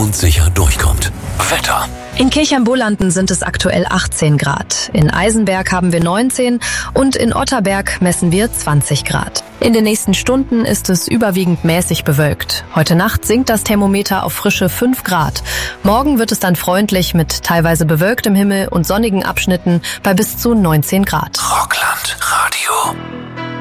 und sicher durchkommt. Wetter. In Kirchheim-Bolanden sind es aktuell 18 Grad. In Eisenberg haben wir 19 und in Otterberg messen wir 20 Grad. In den nächsten Stunden ist es überwiegend mäßig bewölkt. Heute Nacht sinkt das Thermometer auf frische 5 Grad. Morgen wird es dann freundlich mit teilweise bewölktem Himmel und sonnigen Abschnitten bei bis zu 19 Grad. Rockland Radio.